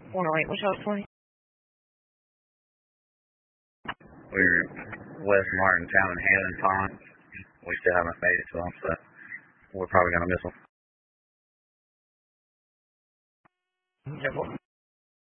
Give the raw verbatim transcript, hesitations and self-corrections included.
one oh eight, what's y'all's twenty? We're West Martin Town and Hannon Pond. We still haven't made it to them, so we're probably going to miss them. Yeah, well,